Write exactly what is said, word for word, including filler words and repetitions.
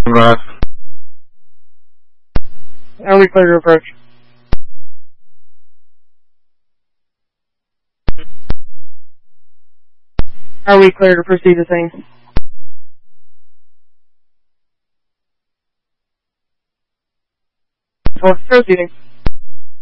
Drive. Are we clear to approach? Are we clear to proceed to scene? Proceeding.